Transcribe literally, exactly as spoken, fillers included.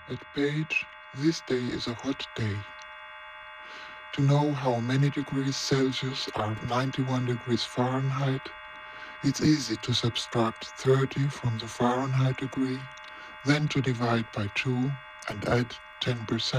At page, this day is a hot day. To know how many degrees Celsius are ninety-one degrees Fahrenheit, it's easy to subtract thirty from the Fahrenheit degree, then to divide by two and add ten percent.